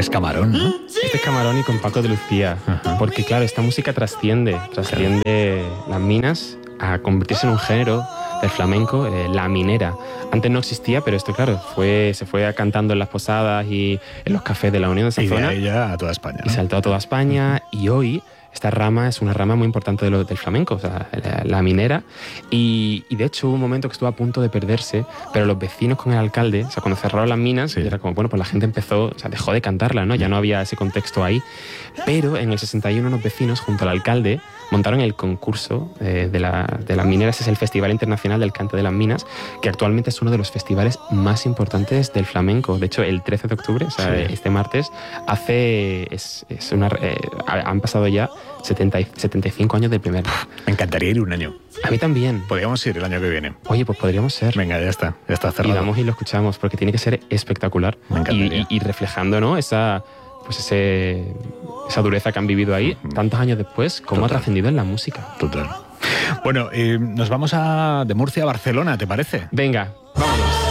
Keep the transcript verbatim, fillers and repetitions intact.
es Camarón, ¿no? Este es Camarón y con Paco de Lucía. Ajá. Porque claro, esta música trasciende, trasciende las minas a convertirse en un género del flamenco, eh, la minera. Antes no existía, pero esto, claro, fue, se fue cantando en las posadas y en los cafés de la Unión de esa Y de zona. ahí ya a toda España, Y ¿no? saltó a toda España, y hoy esta rama es una rama muy importante de lo, del flamenco, o sea, la, la minera. Y, y de hecho hubo un momento que estuvo a punto de perderse, pero los vecinos con el alcalde, o sea, cuando cerraron las minas, Sí. era como, bueno, pues la gente empezó, o sea, dejó de cantarla, ¿no? Ya no había ese contexto ahí. Pero en el sesenta y uno unos vecinos, junto al alcalde, montaron el concurso eh, de, la, de las mineras. Es el Festival Internacional del Cante de las Minas, que actualmente es uno de los festivales más importantes del flamenco. De hecho, el trece de octubre, o sea, Sí. este martes, hace es, es una, eh, han pasado ya setenta, setenta y cinco años del primer. Me encantaría ir un año. A mí también. Podríamos ir el año que viene. Oye, pues podríamos ser. Venga, ya está, ya está Y cerrado. vamos y lo escuchamos, porque tiene que ser espectacular. Me encantaría. Y, y, y reflejando, ¿no? Esa, pues ese, esa dureza que han vivido ahí, Ujú. tantos años después, cómo Total. ha trascendido en la música. Total. Bueno, eh, nos vamos a de Murcia a Barcelona, ¿te parece? Venga, vámonos.